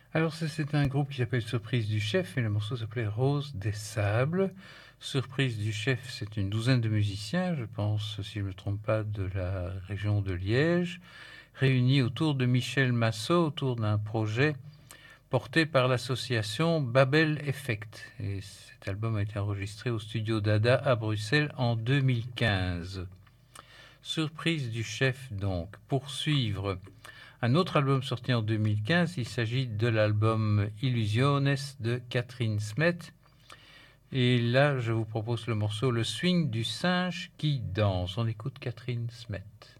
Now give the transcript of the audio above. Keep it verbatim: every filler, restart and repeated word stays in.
Alors ça, c'est un groupe qui s'appelle Surprise du Chef et le morceau s'appelait Rose des Sables. Surprise du Chef, c'est une douzaine de musiciens, je pense, si je ne me trompe pas, de la région de Liège, réunis autour de Michel Massot, autour d'un projet porté par l'association Babel Effect. Et cet album a été enregistré au studio Dada à Bruxelles en deux mille quinze. Surprise du Chef donc. Pour suivre un autre album sorti en deux mille quinze, il s'agit de l'album Illusiones de Catherine Smet. Et là, je vous propose le morceau Le swing du singe qui danse. On écoute Catherine Smet.